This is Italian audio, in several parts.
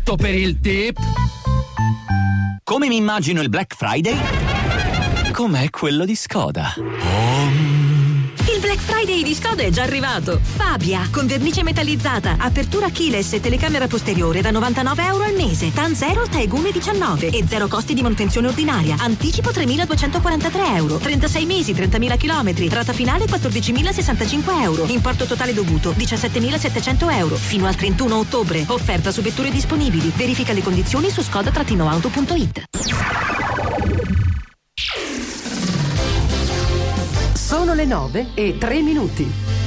Tutto per il tip. Come mi immagino il Black Friday? Com'è quello di Skoda. Il Black Friday di Skoda è già arrivato. Fabia, con vernice metallizzata, apertura keyless e telecamera posteriore da €99 al mese. TAN 0, Taigume 19 e 0 costi di manutenzione ordinaria. Anticipo €3.243. 36 mesi, 30.000 chilometri. Rata finale €14.065. Importo totale dovuto €17.700. Fino al 31 ottobre. Offerta su vetture disponibili. Verifica le condizioni su skoda-auto.it. Sono le 9:03.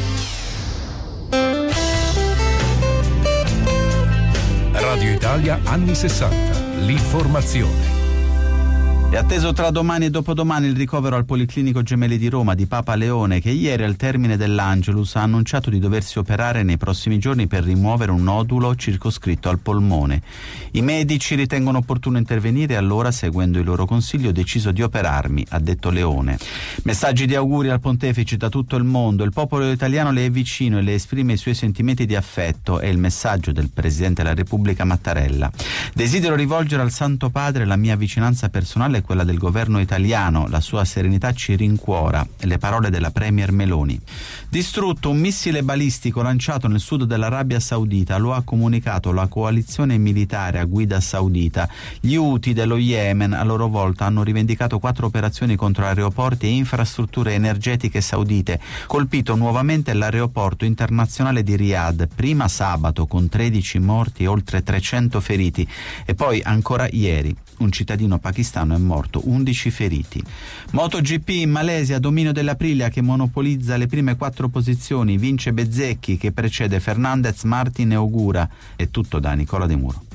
Radio Italia anni 60. L'informazione. È atteso tra domani e dopodomani il ricovero al Policlinico Gemelli di Roma di Papa Leone, che ieri al termine dell'Angelus ha annunciato di doversi operare nei prossimi giorni per rimuovere un nodulo circoscritto al polmone. I medici ritengono opportuno intervenire e allora, seguendo il loro consiglio, ho deciso di operarmi, ha detto Leone. Messaggi di auguri al pontefice da tutto il mondo. Il popolo italiano le è vicino e le esprime i suoi sentimenti di affetto, è il messaggio del Presidente della Repubblica Mattarella. Desidero rivolgere al Santo Padre la mia vicinanza personale e quella del governo italiano, la sua serenità ci rincuora, le parole della Premier Meloni. Distrutto un missile balistico lanciato nel sud dell'Arabia Saudita, lo ha comunicato la coalizione militare a guida saudita. Gli Houthi dello Yemen a loro volta hanno rivendicato 4 operazioni contro aeroporti e infrastrutture energetiche saudite, colpito nuovamente l'aeroporto internazionale di Riyadh, prima sabato con 13 morti e oltre 300 feriti e poi ancora ieri un cittadino pakistano è morto, 11 feriti. MotoGP in Malesia, dominio dell'Aprilia che monopolizza le prime 4 posizioni, vince Bezzecchi che precede Fernandez, Martin e Ogura. È tutto da Nicola De Muro.